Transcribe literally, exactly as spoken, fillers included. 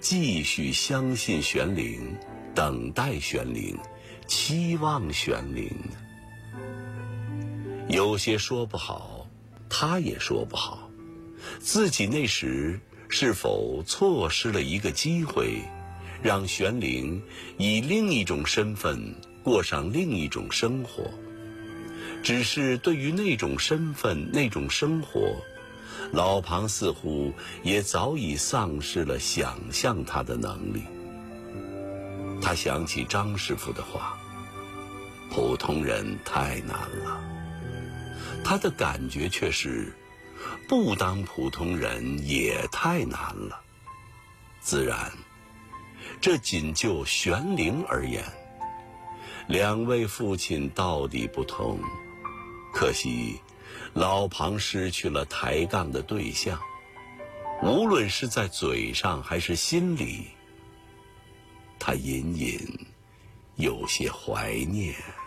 继续相信玄灵，等待玄灵，期望玄灵呢？有些说不好，他也说不好，自己那时是否错失了一个机会，让玄灵以另一种身份过上另一种生活？只是对于那种身份、那种生活，老庞似乎也早已丧失了想象它的能力。他想起张师傅的话，普通人太难了。他的感觉却是，不当普通人也太难了。自然，这仅就玄灵而言，两位父亲道理不同，可惜老庞失去了抬杠的对象，无论是在嘴上还是心里，他隐隐有些怀念。